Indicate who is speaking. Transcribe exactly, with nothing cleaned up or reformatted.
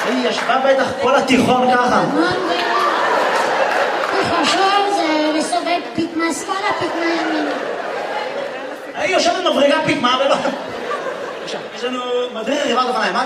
Speaker 1: היא ישבה בטח כל התיכון ככה.
Speaker 2: תחשוב, זה לסובב פתמה שמאלה, פתמה ימינה.
Speaker 1: היא יושבת מברגה פתמה ולא... יש לנו מדריך רכיבת אופניים, מה